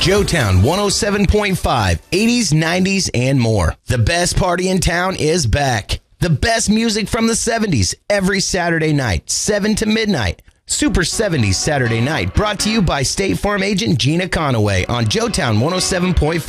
Joetown 107.5, 80s, 90s, and more. The best party in town is back. The best music from the 70s every Saturday night, 7 to midnight. Super 70s Saturday Night, brought to you by State Farm agent Gina Conaway on Joetown 107.5.